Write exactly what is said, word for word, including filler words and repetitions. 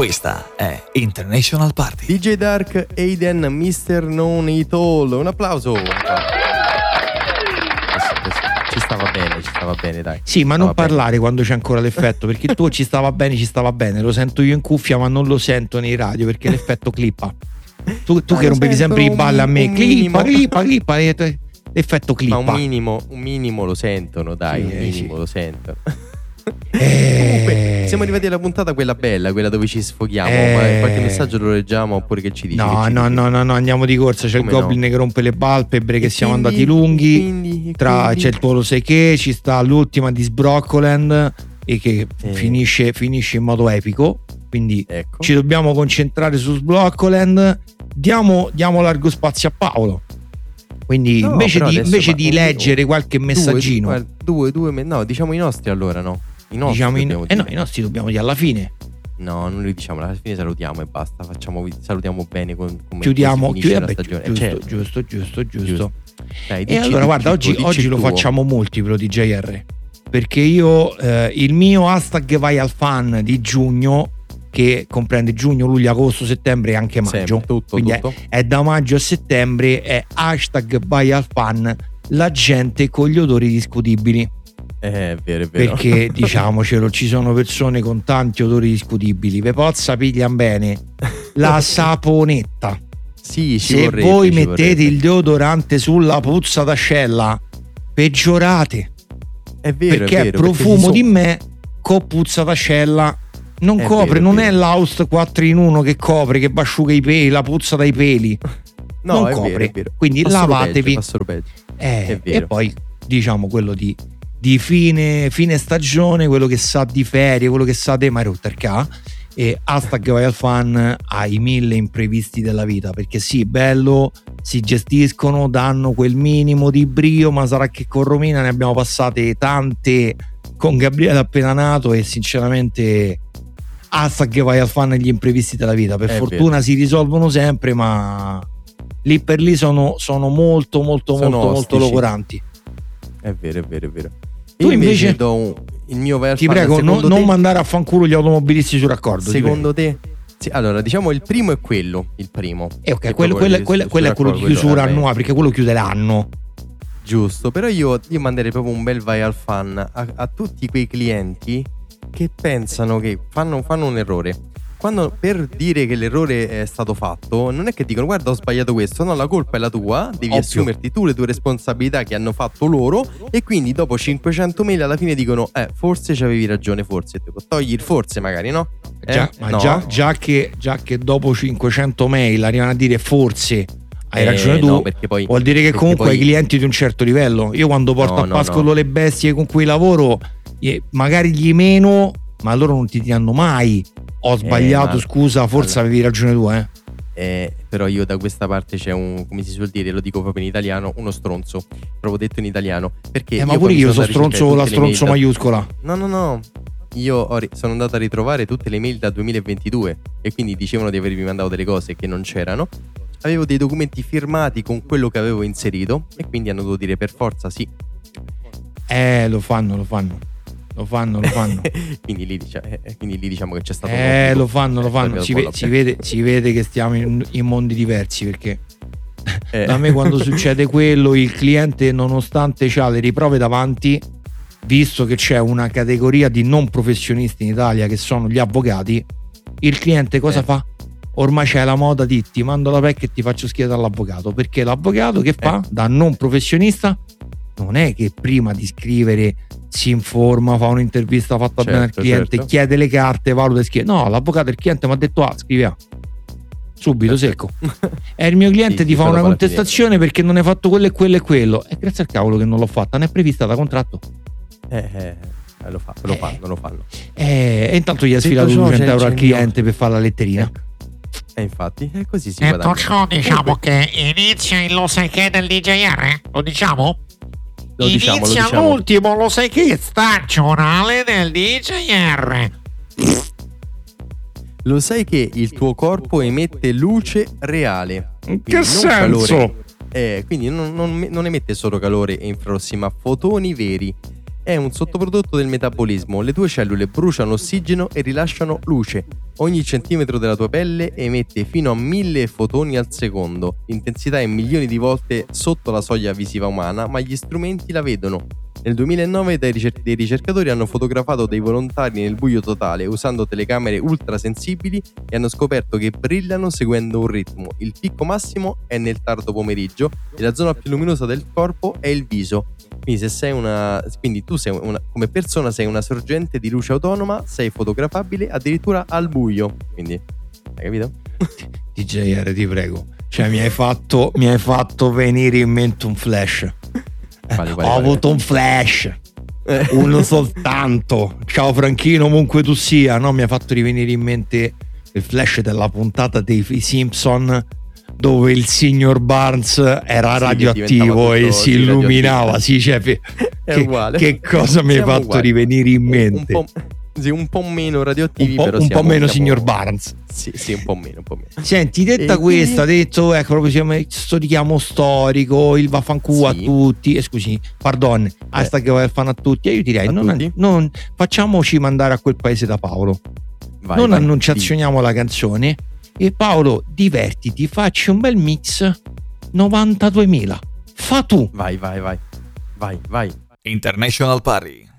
Questa è International Party. D J Dark, Aiden, mister Non It All. Un applauso. Ci stava bene, ci stava bene, dai. Sì, ma stava non parlare bene. quando c'è ancora l'effetto, perché il tuo ci stava bene, ci stava bene. Lo sento io in cuffia, ma non lo sento nei radio perché l'effetto clippa. Tu, tu Ah, che rompevi sempre i balli a me, un clippa, minimo. clippa, clippa, e te- l'effetto Ma clippa. un minimo, un minimo lo sentono, dai, Sì, un minimo sì. lo sentono. Eh. Comunque, siamo arrivati alla puntata quella bella, quella dove ci sfoghiamo. Eh. Ma qualche messaggio lo leggiamo oppure che ci dici? No, Che ci no, dici? no, no, no, andiamo di corsa. C'è Come il Goblin no? che rompe le palpebre, che E siamo quindi- andati lunghi. e quindi- e Tra, quindi- c'è il tuo lo sai che, ci sta l'ultima di Sbroccoland e che Eh. finisce, finisce in modo epico. Quindi Ecco. ci dobbiamo concentrare su Sbroccoland. Diamo, diamo largo spazio a Paolo. Quindi No, invece però di, adesso invece fa- di un- leggere qualche messaggino, Due, guarda, due, due, me- no, diciamo i nostri allora, no? I nostri diciamo in- dobbiamo eh no, dire. i nostri dobbiamo dire alla fine. No, non li diciamo, alla fine salutiamo e basta. Facciamo, salutiamo bene con come Chiudiamo, come si finisce chiudi- la beh, stagione. giusto, Eh, certo. giusto, giusto, giusto, Giusto. Dai, E dici- allora dici guarda, il oggi, tuo, oggi dici lo il tuo. facciamo multiplo di J R, perché io eh, il mio hashtag vai al fan di giugno, che comprende giugno, luglio, agosto, settembre e anche maggio, Sempre, tutto, quindi tutto. È, è da maggio a settembre, è hashtag vai al fan, la gente con gli odori discutibili. Eh, è vero, è vero. Perché diciamocelo, ci sono persone con tanti odori discutibili. Ve pozza piglian bene la saponetta. Sì, ci Se vorrebbe, voi ci mettete vorrebbe. il deodorante sulla puzza d'ascella, peggiorate. È vero, Perché è è vero, profumo perché si di so- me con puzza d'ascella. Non È copre, vero, è non vero. è l'Aust quattro in uno che copre, che va asciuga i peli, la puzza dai peli. No, non è copre. vero, è vero. Quindi Fa solo lavatevi. peggio, fa solo peggio. Eh, È vero. e poi diciamo quello di, di fine, fine stagione, quello che sa di ferie, quello che sa di Maruterca. E hashtag vai al fan ai mille imprevisti della vita, perché sì, bello, si gestiscono, danno quel minimo di brio, ma sarà che con Romina ne abbiamo passate tante con Gabriele appena nato e sinceramente hashtag vai al fan agli imprevisti della vita, per È fortuna si risolvono sempre, ma lì per lì sono, sono molto molto Sono molto molto ostici. logoranti. È vero, è vero, è vero. Tu Io invece- do un- il mio vai al Ti fan, prego, no- secondo non te- mandare a fanculo gli automobilisti sul raccordo. ti Secondo te? Sì, allora, diciamo il primo è quello, il primo. Eh, ok, Che quello, proprio quello- il- quello- sul quello è quello di raccordo, chiusura quello- annuale, perché quello chiude l'anno. Giusto, però io, io manderei proprio un bel vai al fan a, a tutti quei clienti che pensano che fanno, fanno un errore. Quando per dire che l'errore è stato fatto, non è che dicono guarda ho sbagliato questo, no, la colpa è la tua, devi Ovvio. assumerti tu le tue responsabilità che hanno fatto loro e quindi dopo cinquecento mail alla fine dicono eh forse c'avevi ragione, forse, tipo, togli il forse magari, no? Eh? Già, ma No? già, già che, già che dopo cinquecento mail arrivano a dire forse hai Eh, ragione tu, no, perché poi- vuol dire che perché comunque poi- hai clienti di un certo livello. Io quando porto No, a no, pascolo no. le bestie con cui lavoro, eh, magari gli meno, ma loro non ti diranno mai ho sbagliato, ma- scusa, forse allora- avevi ragione tu, eh. Eh, però io da questa parte c'è un, come si suol dire, lo dico proprio in italiano, uno stronzo, proprio detto in italiano. Perché Eh, ma io pure poi mi io sono sono andato a stronzo con la ricercare tutte stronzo le mail da- maiuscola. No, no, no. Io ho ri- sono andato a ritrovare tutte le mail da duemilaventidue e quindi dicevano di avermi mandato delle cose che non c'erano. Avevo dei documenti firmati con quello che avevo inserito e quindi hanno dovuto dire per forza sì. Eh, lo fanno, lo fanno. Lo fanno, lo fanno. quindi, lì, dicia- eh, quindi lì diciamo che c'è stato un Eh, obbligo. lo fanno, lo Eh, fanno. Si, ve- quello- si vede, si vede che stiamo in, in mondi diversi, perché Eh. da me quando succede quello, il cliente, nonostante c'ha le riprove davanti, visto che c'è una categoria di non professionisti in Italia che sono gli avvocati, il cliente cosa Eh. fa? Ormai c'è la moda di ti mando la P E C e ti faccio scheda all'avvocato, perché l'avvocato che fa Eh. da non professionista non è che prima di scrivere si informa, fa un'intervista fatta Certo, bene al cliente, certo. chiede le carte, valuta e scrive. No, l'avvocato, il cliente mi ha detto A, scrivi A. Subito, secco. E il mio cliente Sì, ti sì, fa poi una dopo alla fine- contestazione perché non hai fatto quello e quello e quello. E grazie al cavolo che non l'ho fatta, non è prevista da contratto. Eh, eh, eh, lo, fa- lo fanno, lo fanno. E, e intanto gli ha Detto sfilato ciò, duecento c'è- euro al c'è il mio- cliente per fare la letterina. E infatti, è così si Detto guadagna. ciò, diciamo Comunque, che inizia il lo sai che del D J R? Lo diciamo? Lo diciamo, lo inizia diciamo. l'ultimo lo sai che stagionale del D J R. Lo sai che il tuo corpo emette luce reale? In Quindi che non senso? calore. Eh, quindi non, non- non emette solo calore e infrarossi, ma fotoni veri. È un sottoprodotto del metabolismo. Le tue cellule bruciano ossigeno e rilasciano luce. Ogni centimetro della tua pelle emette fino a mille fotoni al secondo. L'intensità è milioni di volte sotto la soglia visiva umana, ma gli strumenti la vedono. Nel duemilanove dei, ricer- dei ricercatori hanno fotografato dei volontari nel buio totale usando telecamere ultrasensibili e hanno scoperto che brillano seguendo un ritmo. Il picco massimo è nel tardo pomeriggio e la zona più luminosa del corpo è il viso. Quindi, se sei una, quindi tu sei una, come persona sei una sorgente di luce autonoma, sei fotografabile addirittura al buio. Quindi, hai capito? D J R, ti prego. Cioè, mi hai fatto, mi hai fatto venire in mente un flash. Quali, quali, Ho quali? avuto un flash, uno soltanto. Ciao Franchino, ovunque tu sia. No, mi ha fatto rivenire in mente il flash della puntata dei Simpson, dove il signor Barnes era Sì, radioattivo e tutto, si sì, illuminava. Sì, cioè, È che, uguale. che cosa mi hai Siamo fatto uguali. rivenire in mente? Un, un po', sì, un po' meno radioattivi, Un po', però un po' siamo- meno siamo- signor Barnes. Sì, sì, un po' meno, un po' meno. Senti, detta E questa, quindi- detto ecco proprio siamo- sto richiamo storico, il vaffanculo a Sì. tutti, eh, scusi, pardon, hashtag vai al fan a tutti, e io direi A non, tutti? non- facciamoci mandare a quel paese da Paolo, Vai, non vai, annunciazioniamo la canzone e Paolo divertiti, facci un bel mix novantaduemila, fa tu. Vai, vai, vai. Vai, vai. International Party.